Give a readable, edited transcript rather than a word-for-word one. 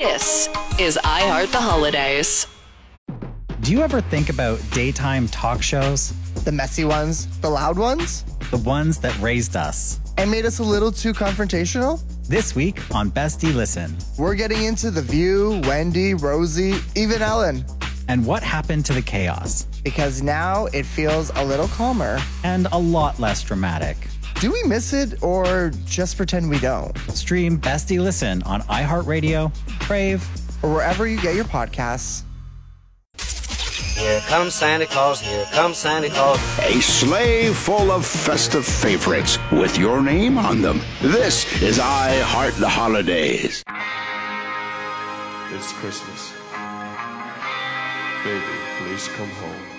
This is iHeart the Holidays. Do you ever think about daytime talk shows? The messy ones, the loud ones, the ones that raised us and made us a little too confrontational? This week on Bestie Listen, we're getting into The View, Wendy, Rosie, even Ellen. And what happened to the chaos? Because now it feels a little calmer. And a lot less dramatic. Do we miss it or just pretend we don't? Stream Bestie Listen on iHeartRadio, Crave, or wherever you get your podcasts. Here comes Santa Claus, here comes Santa Claus. A sleigh full of festive favorites with your name on them. This is iHeart the Holidays. It's Christmas. Baby, please come home.